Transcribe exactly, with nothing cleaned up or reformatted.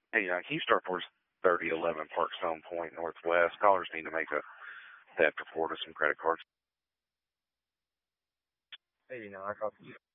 Hey, uh, can you start towards thirty eleven Parkstone Point Northwest? Callers need to make a theft report of some credit cards. eighty-nine, copy.